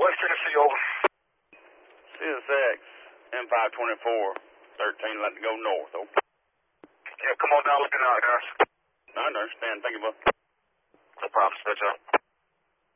West Tennessee, over. CSX, M524, 13, letting go north, over. Yeah, come on down, looking out, guys. I understand. Thank you, bud. No problem, stretch out.